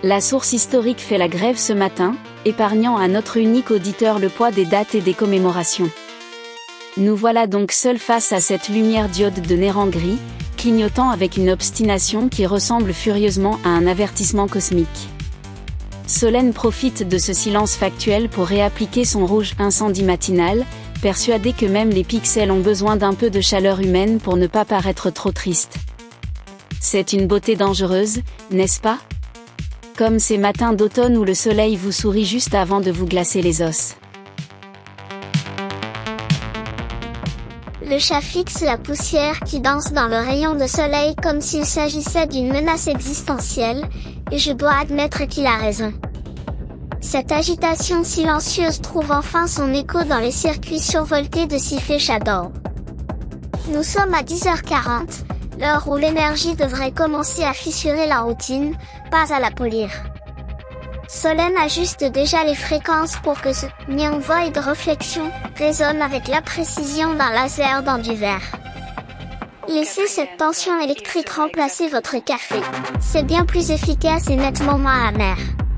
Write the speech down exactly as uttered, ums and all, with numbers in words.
La source historique fait la grève ce matin, épargnant à notre unique auditeur le poids des dates et des commémorations. Nous voilà donc seuls face à cette lumière diode de Néran gris, clignotant avec une obstination qui ressemble furieusement à un avertissement cosmique. Solène profite de ce silence factuel pour réappliquer son rouge incendie matinal, persuadée que même les pixels ont besoin d'un peu de chaleur humaine pour ne pas paraître trop tristes. C'est une beauté dangereuse, n'est-ce pas? Comme ces matins d'automne où le soleil vous sourit juste avant de vous glacer les os. Le chat fixe la poussière qui danse dans le rayon de soleil comme s'il s'agissait d'une menace existentielle, et je dois admettre qu'il a raison. Cette agitation silencieuse trouve enfin son écho dans les circuits survoltés de Sif Shadow. Nous sommes à dix heures quarante, l'heure où l'énergie devrait commencer à fissurer la routine, pas à la polir. Solène ajuste déjà les fréquences pour que ce « Nyang Void réflexion » résonne avec la précision d'un laser dans du verre. Laissez cette tension électrique remplacer votre café, c'est bien plus efficace et nettement moins amer.